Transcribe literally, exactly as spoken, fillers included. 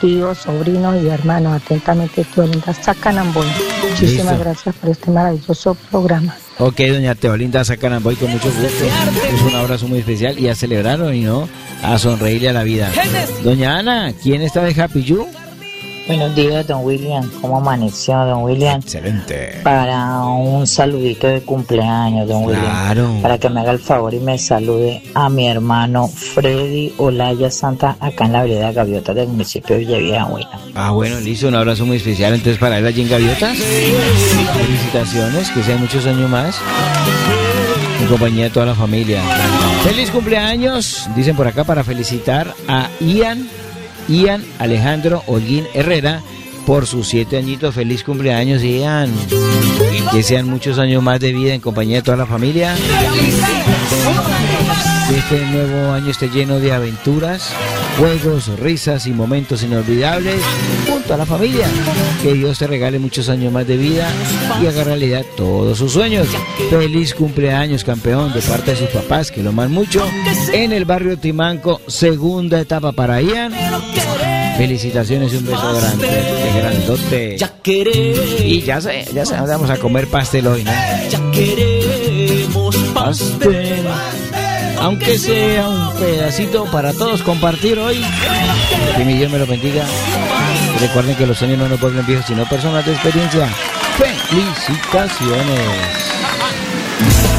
tíos, sobrinos y hermanos. Atentamente, Teolinda Sacanamboy. Muchísimas Listo. gracias por este maravilloso programa. Ok, doña Teolinda Sacanamboy, con mucho gusto. Es un abrazo muy especial y a celebrar y no a sonreírle a la vida. Doña Ana, ¿quién está de Happy You? Buenos días, don William. ¿Cómo amaneció, don William? Excelente. Para un saludito de cumpleaños, don William. Claro. Para que me haga el favor y me salude a mi hermano Freddy Olaya Santa, acá en la vereda Gaviota del municipio de Villavieja, William. Ah, bueno, listo, un abrazo muy especial entonces para él allí en Gaviotas. Felicitaciones, que sean muchos años más. En compañía de toda la familia. Feliz cumpleaños, dicen por acá, para felicitar a Ian, Ian Alejandro Holguín Herrera por sus siete añitos. Feliz cumpleaños, Ian. Que sean muchos años más de vida en compañía de toda la familia. Que este nuevo año esté lleno de aventuras, juegos, risas y momentos inolvidables junto a la familia. Que Dios te regale muchos años más de vida y haga realidad todos sus sueños. Feliz cumpleaños, campeón, de parte de sus papás, que lo aman mucho. En el barrio Timanco, segunda etapa para Ian. Felicitaciones y un beso grande, de grandote. Y ya sé, ya sé, vamos a comer pastel hoy, ¿no? Pastel, aunque sea un pedacito para todos compartir hoy. Que mi Dios me lo bendiga. Recuerden que los sueños no nos vuelven viejos, sino personas de experiencia. Felicitaciones.